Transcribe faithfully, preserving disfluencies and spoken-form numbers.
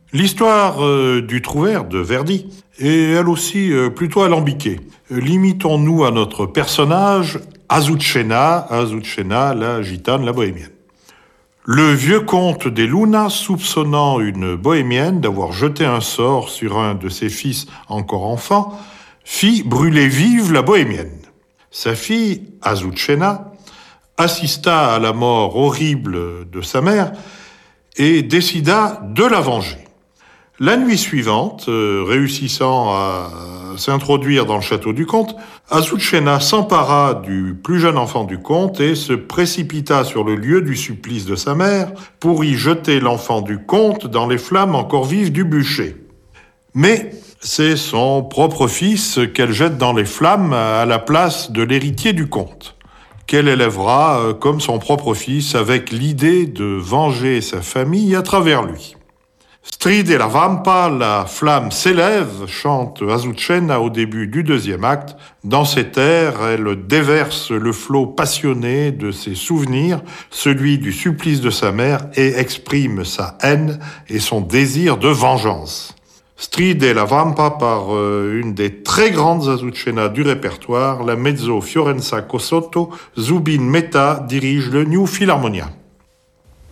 L'histoire euh, du Trouvère de Verdi est elle aussi euh, plutôt alambiquée. Euh, Limitons-nous à notre personnage, Azucena, Azucena, la gitane, la bohémienne. Le vieux comte des Luna, soupçonnant une bohémienne d'avoir jeté un sort sur un de ses fils encore enfant, fit brûler vive la bohémienne. Sa fille, Azucena, assista à la mort horrible de sa mère et décida de la venger. La nuit suivante, euh, réussissant à s'introduire dans le château du comte, Azucena s'empara du plus jeune enfant du comte et se précipita sur le lieu du supplice de sa mère pour y jeter l'enfant du comte dans les flammes encore vives du bûcher. Mais c'est son propre fils qu'elle jette dans les flammes à la place de l'héritier du comte, qu'elle élèvera comme son propre fils avec l'idée de venger sa famille à travers lui. Stride la vampa, la flamme s'élève, chante Azucena au début du deuxième acte. Dans cet air, elle déverse le flot passionné de ses souvenirs, celui du supplice de sa mère, et exprime sa haine et son désir de vengeance. Stride la vampa par euh, une des très grandes Azucena du répertoire, la mezzo Fiorenza Cossotto, Zubin Mehta dirige le New Philharmonia.